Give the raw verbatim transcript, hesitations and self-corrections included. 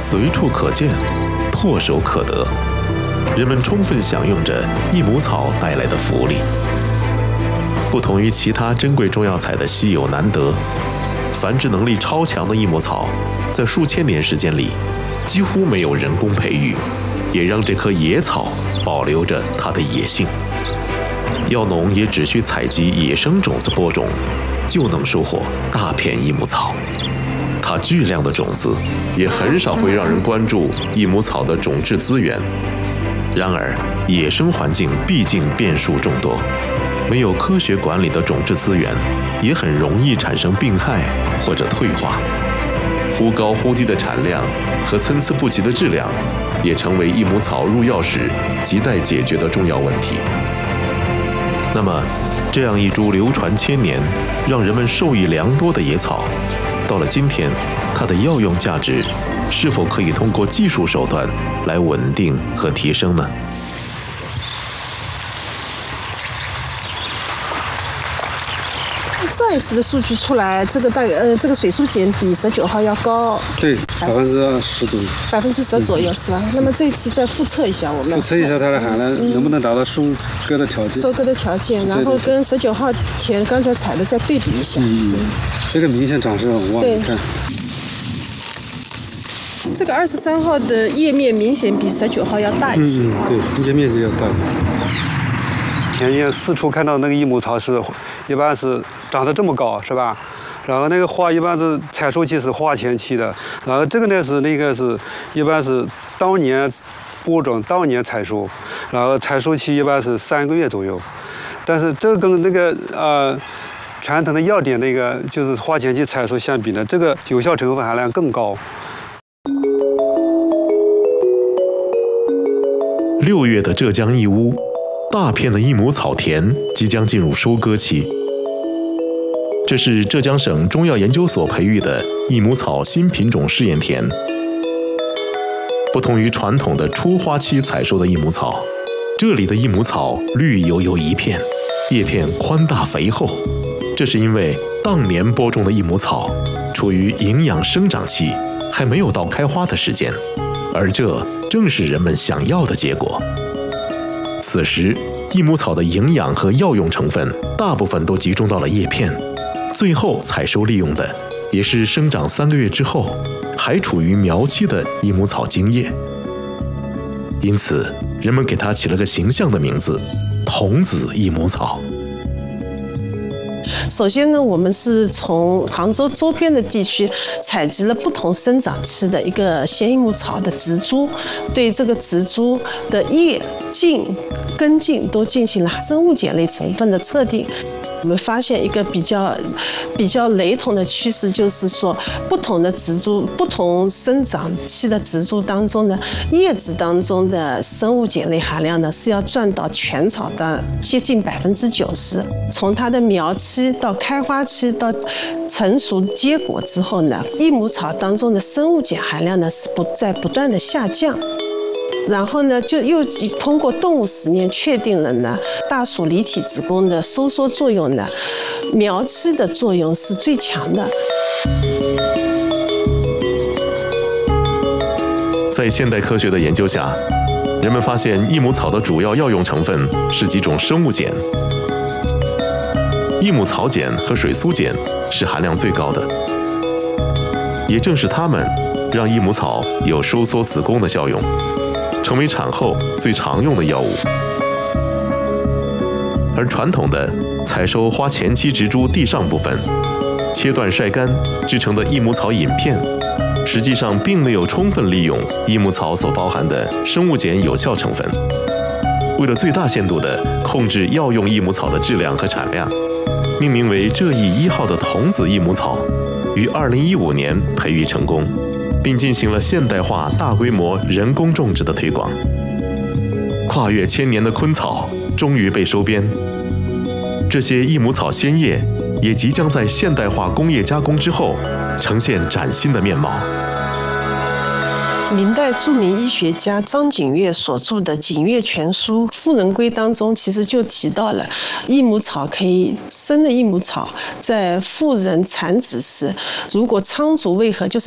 随处可见，唾手可得，人们充分享用着益母草带来的福利。不同于其他珍贵中药材的稀有难得，繁殖能力超强的益母草，在数千年时间里几乎没有人工培育，也让这棵野草保留着它的野性。药农也只需采集野生种子播种，就能收获大片益母草。它巨量的种子也很少会让人关注益母草的种质资源。然而，野生环境毕竟变数众多，没有科学管理的种质资源，也很容易产生病害或者退化。忽高忽低的产量和参差不齐的质量，也成为益母草入药时亟待解决的重要问题。那么，这样一株流传千年、让人们受益良多的野草，到了今天，它的药用价值是否可以通过技术手段来稳定和提升呢？ 上一次的数据出来，这个大呃，这个水素碱比十九号要高， 对，百分之十左右， 百分之十左右是吧？那么这次再复测一下，我们复测一下它的含量、嗯、能不能达到收割的条件？ 收割的条件，然后跟十九号田刚才采的再对比一下。 嗯嗯，这个明显长势很旺，你看。 这个二十三号的叶面明显比十九号要大一些。 嗯，对，叶面积要大。田野四处看到那个益母草是，一般是长得这么高，是吧？然后那个花一般是采收期是花前期的，然后这个呢是那个是一般是当年播种，当年采收，然后采收期一般是三个月左右。但是这个跟那个呃传统的药典那个就是花前期采收相比呢，这个有效成分含量更高。 六月的浙江义乌，大片的益母草田即将进入收割期。这是浙江省中药研究所培育的益母草新品种试验田。不同于传统的初花期采收的益母草，这里的益母草绿油油一片，叶片宽大肥厚。这是因为当年播种的益母草处于营养生长期，还没有到开花的时间，而这正是人们想要的结果。此时，益母草的营养和药用成分大部分都集中到了叶片，最后采收利用的也是生长三个月之后还处于苗期的益母草茎叶。因此，人们给它起了个形象的名字——童子益母草。 首先呢，我们是从杭州周边的地区采集了不同生长期的一个鲜益母草的植株，对这个植株的叶、茎、根茎都进行了生物碱类成分的测定。我们发现一个比较比较雷同的趋势，就是说不同的植株、不同生长期的植株当中呢，叶子当中的生物碱类含量呢是要占到全草的接近百分之九十。从它的苗期到开花期到成熟结果之后呢，益母草当中的生物碱含量呢是不在不断的下降。然后呢，就又通过动物实验确定了呢，大鼠离体子宫的收缩作用呢，苗期的作用是最强的。 在现代科学的研究下，人们发现益母草的主要药用成分是几种生物碱，益母草碱和水苏碱是含量最高的，也正是它们让益母草有收缩子宫的效用，成为产后最常用的药物。而传统的采收花前期植株地上部分，切断晒干制成的益母草饮片，实际上并没有充分利用益母草所包含的生物碱有效成分。为了最大限度地控制药用益母草的质量和产量，命名为浙益一号的童子益母草于二零一五年培育成功，并进行了现代化大规模人工种植的推广。跨越千年的昆草终于被收编，这些益母草鲜叶也即将在现代化工业加工之后呈现崭新的面貌。 明代著名医学家张景岳所著的《景岳全书·妇人归》当中，其实就提到了益母草可以生的益母草在妇人产子时，如果苍术未合，就是